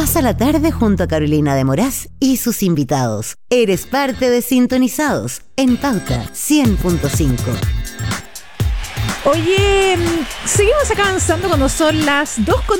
Pasa la tarde junto a Carolina de Moraz y sus invitados. Eres parte de Sintonizados en Pauta 100.5. Oye, seguimos acá avanzando cuando son las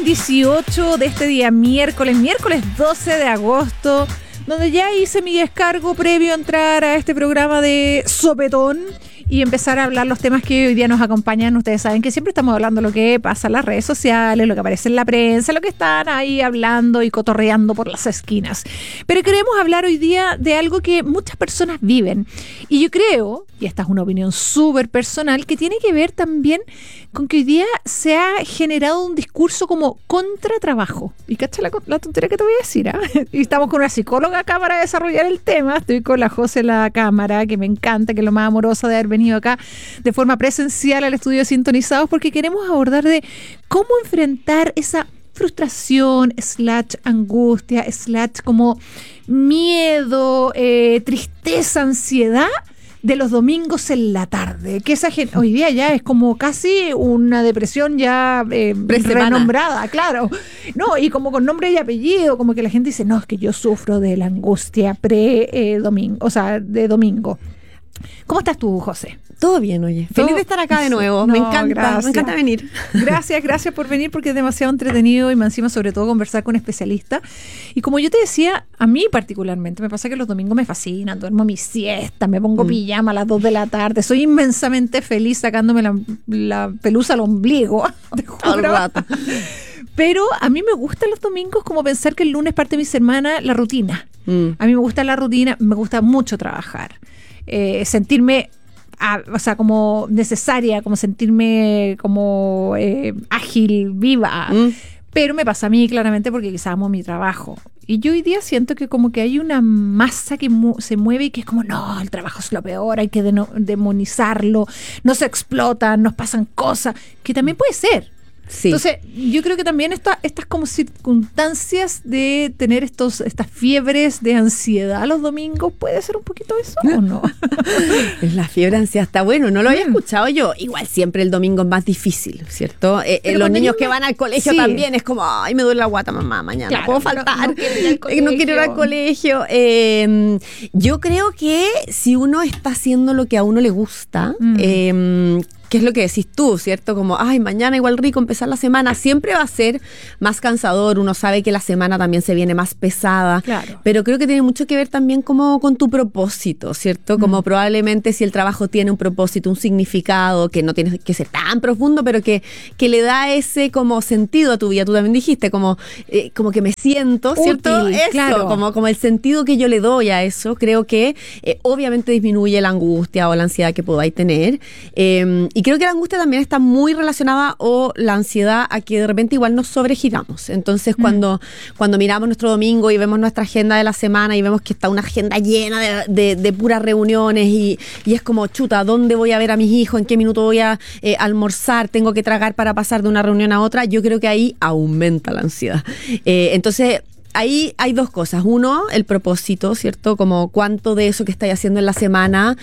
2:18 de este día miércoles 12 de agosto, donde ya hice mi descargo previo a entrar a este programa de sopetón y empezar a hablar los temas que hoy día nos acompañan. Ustedes saben que siempre estamos hablando de lo que pasa en las redes sociales, lo que aparece en la prensa, lo que están ahí hablando y cotorreando por las esquinas. Pero queremos hablar hoy día de algo que muchas personas viven. Y yo creo, y esta es una opinión súper personal, que tiene que ver también con que hoy día se ha generado un discurso como contra trabajo. Y cacha la tontería que te voy a decir, ¿eh? Y estamos con una psicóloga acá para desarrollar el tema. Estoy con la José en la cámara, que me encanta, que es lo más amorosa de haber venido acá de forma presencial al estudio de Sintonizados, porque queremos abordar de cómo enfrentar esa frustración, / angustia, / como miedo, tristeza, ansiedad de los domingos en la tarde, que esa gente hoy día ya es como casi una depresión ya renombrada, claro, no, y como con nombre y apellido, como que la gente dice, no, es que yo sufro de la angustia domingo, o sea, de domingo. ¿Cómo estás tú, José? Todo bien, oye. Feliz de estar acá de nuevo. Me encanta venir. Gracias por venir, porque es demasiado entretenido y encima sobre todo conversar con especialistas. Y como yo te decía, a mí particularmente me pasa que los domingos me fascinan, duermo mi siesta, me pongo pijama a las 2 de la tarde, soy inmensamente feliz sacándome la pelusa al ombligo. Te juro. Todo el rato. Pero a mí me gustan los domingos como pensar que el lunes parte de mi semana la rutina. A mí me gusta la rutina, me gusta mucho trabajar. Sentirme o sea, como necesaria, como sentirme como ágil, viva. Pero me pasa a mí claramente porque quizás amo mi trabajo. Y yo hoy día siento que como que hay una masa que se mueve y que es como, no, el trabajo es lo peor, hay que demonizarlo, nos explotan, nos pasan cosas, que también puede ser. Sí. Entonces, yo creo que también estas como circunstancias de tener estas fiebres de ansiedad los domingos, ¿puede ser un poquito eso o no? La fiebre de ansiedad está bueno, no lo había escuchado yo. Igual siempre el domingo es más difícil, ¿cierto? Los niños que van al colegio también es como, ay, me duele la guata, mamá, mañana claro, puedo faltar, no quiero ir al colegio. Yo creo que si uno está haciendo lo que a uno le gusta, que es lo que decís tú, ¿cierto? Como, ay, mañana igual rico empezar la semana, siempre va a ser más cansador, uno sabe que la semana también se viene más pesada, claro. Pero creo que tiene mucho que ver también como con tu propósito, ¿cierto? Como probablemente si el trabajo tiene un propósito, un significado, que no tiene que ser tan profundo, pero que le da ese como sentido a tu vida, tú también dijiste, como que me siento, ¿cierto? Útil, eso, claro. como el sentido que yo le doy a eso, creo que obviamente disminuye la angustia o la ansiedad que podáis tener, y creo que la angustia también está muy relacionada, o la ansiedad, a que de repente igual nos sobregiramos. Entonces, cuando miramos nuestro domingo y vemos nuestra agenda de la semana y vemos que está una agenda llena de puras reuniones y es como, chuta, ¿dónde voy a ver a mis hijos? ¿En qué minuto voy a almorzar? ¿Tengo que tragar para pasar de una reunión a otra? Yo creo que ahí aumenta la ansiedad. Entonces, ahí hay dos cosas. Uno, el propósito, ¿cierto? Como cuánto de eso que estáis haciendo en la semana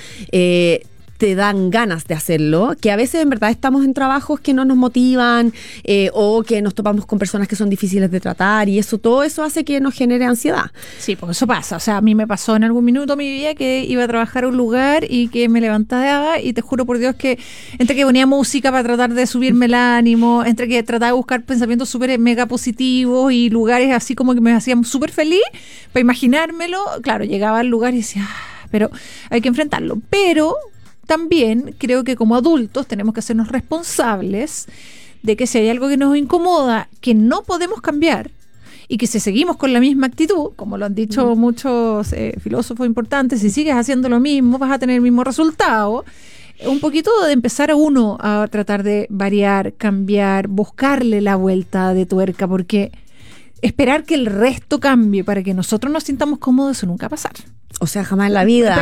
te dan ganas de hacerlo, que a veces en verdad estamos en trabajos que no nos motivan, o que nos topamos con personas que son difíciles de tratar, y todo eso hace que nos genere ansiedad. Sí, porque eso pasa. O sea, a mí me pasó en algún minuto de mi vida que iba a trabajar a un lugar y que me levantaba y te juro por Dios que entre que ponía música para tratar de subirme el ánimo, entre que trataba de buscar pensamientos súper mega positivos y lugares así como que me hacían súper feliz, para imaginármelo, claro, llegaba al lugar y decía, pero hay que enfrentarlo. Pero también creo que como adultos tenemos que hacernos responsables de que si hay algo que nos incomoda, que no podemos cambiar, y que si seguimos con la misma actitud, como lo han dicho muchos filósofos importantes, si sigues haciendo lo mismo vas a tener el mismo resultado. Un poquito de empezar a uno a tratar de variar, cambiar, buscarle la vuelta de tuerca, porque esperar que el resto cambie para que nosotros nos sintamos cómodos, eso nunca va a pasar. O sea, jamás en la vida.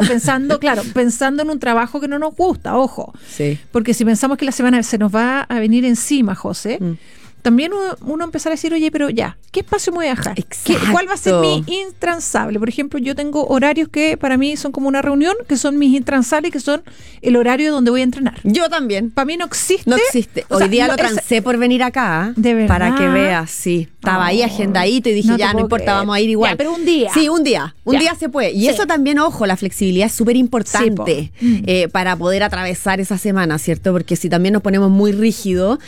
Pensando en un trabajo que no nos gusta, ojo. Sí. Porque si pensamos que la semana se nos va a venir encima, José, también uno empezar a decir, oye, pero ya, ¿qué espacio me voy a dejar? ¿Cuál va a ser mi intransable? Por ejemplo, yo tengo horarios que para mí son como una reunión, que son mis intransables, que son el horario donde voy a entrenar. Yo también. Para mí no existe. No existe. Hoy día lo trancé por venir acá. De verdad. Para que veas, sí. Estaba ahí agendadito y dije, no ya, no importa, vamos a ir igual. Ya, pero un día. Sí, un día. Un día se puede. Y Sí. eso también, ojo, la flexibilidad es súper importante Sí, para poder atravesar esa semana, ¿cierto? Porque si también nos ponemos muy rígidos,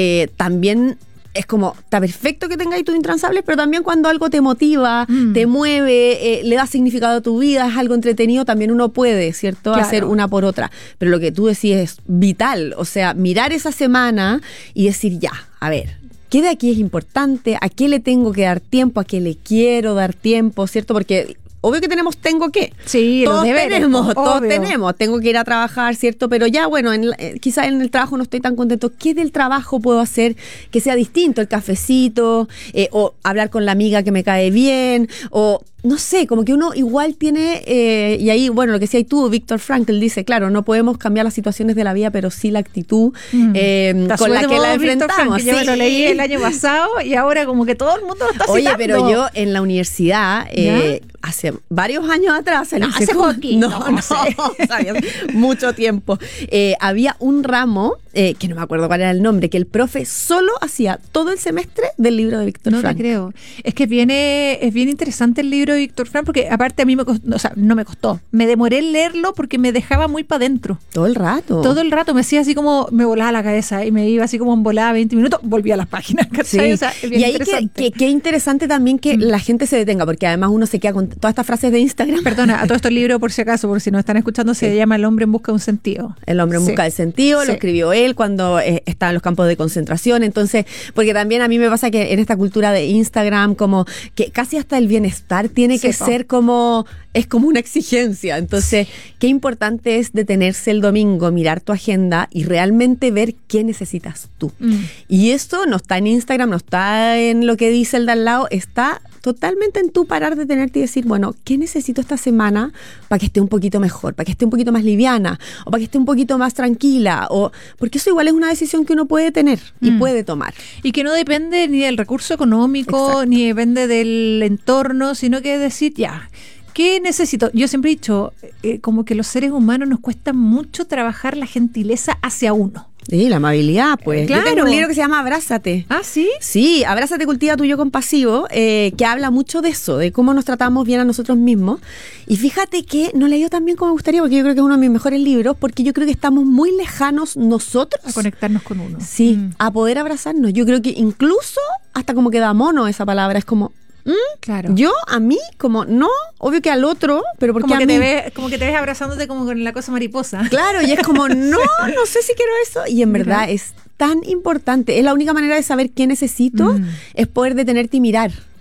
también es como, está perfecto que tengáis tus intransables, pero también cuando algo te motiva, te mueve, le da significado a tu vida, es algo entretenido, también uno puede, ¿cierto? Claro. Hacer una por otra. Pero lo que tú decís es vital, o sea, mirar esa semana y decir, ya, a ver, ¿qué de aquí es importante? ¿A qué le tengo que dar tiempo? ¿A qué le quiero dar tiempo? ¿Cierto? Porque obvio que tengo que. Sí, todos los deberes, tenemos, todos obvio. tenemos. Tengo que ir a trabajar, ¿cierto? Pero ya, bueno, quizás en el trabajo no estoy tan contento. ¿Qué del trabajo puedo hacer que sea distinto? El cafecito, o hablar con la amiga que me cae bien, o no sé, como que uno igual tiene, y ahí, bueno, lo que decías tú, Víctor Frankl dice, claro, no podemos cambiar las situaciones de la vida, pero sí la actitud con la que la enfrentamos. Yo me lo leí el año pasado y ahora como que todo el mundo lo está citando. Oye, pero yo en la universidad, hace varios años atrás, hace poquito, no sabía, mucho tiempo, había un ramo, que no me acuerdo cuál era el nombre, que el profe solo hacía todo el semestre del libro de Víctor Frankl. No te creo. Es que es bien interesante el libro de Víctor Frankl, porque aparte a mí me costó, o sea, no me costó, me demoré en leerlo porque me dejaba muy para adentro. Todo el rato. Todo el rato me hacía así como, me volaba la cabeza y me iba así como en volada 20 minutos, volvía a las páginas, ¿cachai? Sí. O sea, es bien y ahí interesante. qué interesante también que la gente se detenga, porque además uno se queda con todas estas frases de Instagram. Perdona, a todo esto el libro, por si acaso, por si nos están escuchando, se llama El hombre en busca de un sentido. El hombre en busca del sentido, lo escribió él cuando estaba en los campos de concentración. Entonces, porque también a mí me pasa que en esta cultura de Instagram, como que casi hasta el bienestar tiene que ser como, es como una exigencia. Entonces, qué importante es detenerse el domingo, mirar tu agenda y realmente ver qué necesitas tú. Y esto no está en Instagram, no está en lo que dice el de al lado, está totalmente en tú parar, detenerte y decir, bueno, ¿qué necesito esta semana para que esté un poquito mejor, para que esté un poquito más liviana, o para que esté un poquito más tranquila? Porque eso igual es una decisión que uno puede tener y puede tomar. Y que no depende ni del recurso económico, Exacto, ni depende del entorno, sino que decir, ya, ¿qué necesito? Yo siempre he dicho, como que los seres humanos nos cuesta mucho trabajar la gentileza hacia uno. Sí, la amabilidad, pues. Claro. Yo tengo un libro que se llama Abrázate. ¿Ah, sí? Sí, Abrázate, cultiva tu yo compasivo, que habla mucho de eso, de cómo nos tratamos bien a nosotros mismos. Y fíjate que no leí yo tan bien como me gustaría, porque yo creo que es uno de mis mejores libros, porque yo creo que estamos muy lejanos nosotros A conectarnos con uno. Sí, a poder abrazarnos. Yo creo que incluso hasta como que da mono esa palabra, es como, Claro. yo a mí, como no, obvio que al otro, pero porque Como a que, mí... como que te ves abrazándote como con la cosa mariposa. Claro, y es como, no sé si quiero eso. Y en verdad es tan importante. Es la única manera de saber qué necesito, es poder detenerte y mirar.